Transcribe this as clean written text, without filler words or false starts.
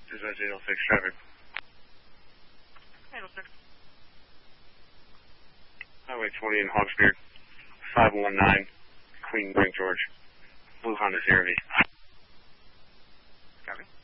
Dispatch 806 traffic. 806. Highway 20 in Hawksbeard. 519 Queen Brink, George. Blue Honda CRV. Copy.